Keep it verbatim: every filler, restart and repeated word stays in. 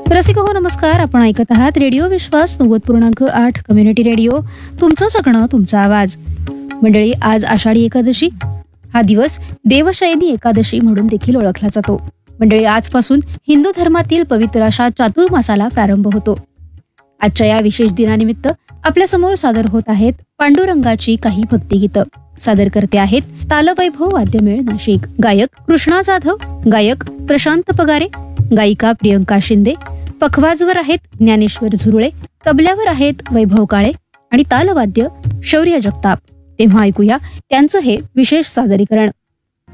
रसिक हो नमस्कार. आपण ऐकत आहात रेडिओ विश्वास नव्वद पूर्णांक आठ कम्युनिटी रेडिओ. तुमचं सगळं तुमचा आवाज. मंडळी, आज आषाढी एकादशी. हा दिवस देवशयनी एकादशी म्हणून देखील ओळखला जातो. मंडळी, आजपासून हिंदू धर्मातील पवित्र अशा चातुर्मासाला प्रारंभ होतो. आजच्या या विशेष दिनानिमित्त आपल्या समोर सादर होत आहेत पांडुरंगाची काही भक्तिगीतं. सादर करते आहेत तालवैभव वाद्यमेळ नाशिक. गायक कृष्णा जाधव, गायक प्रशांत पगारे, गायिका प्रियंका शिंदे, पखवाजवर आहेत ज्ञानेश्वर झुरळे, तबल्यावर आहेत वैभव काळे आणि तालवाद्य शौर्य जगताप. तेव्हा ऐकूया त्यांचं हे विशेष सादरीकरण.